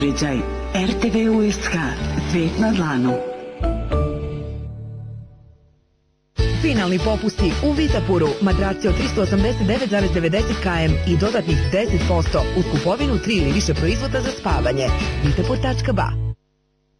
Uređaj RTV USK, svet na dlanu. Finalni popusti u Vitapuru, madraci od 389,90 km i dodatnih 10% uz kupovinu 3 ili više proizvoda za spavanje. Vitapur.ba